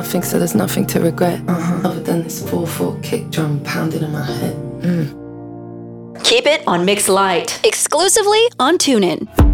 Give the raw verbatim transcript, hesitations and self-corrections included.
nothing, so there's nothing to regret. Uh-huh. Other than this four four kick drum pounding in my head. Mm. Keep it on Mix Light, exclusively on TuneIn.